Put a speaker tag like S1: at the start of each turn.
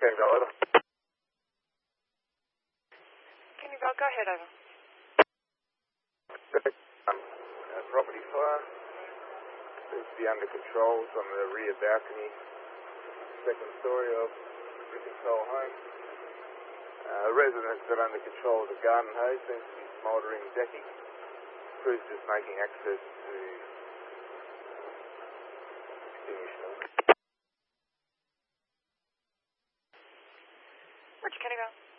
S1: 10 go, over.
S2: Can you go ahead, over.
S1: Property fire seems to be under control from the rear balcony, second story of Rickenthal home. Residents that are under control of the garden hose seems to be smouldering decking. Crews just making access to extinguish them.
S2: Richard, can you go?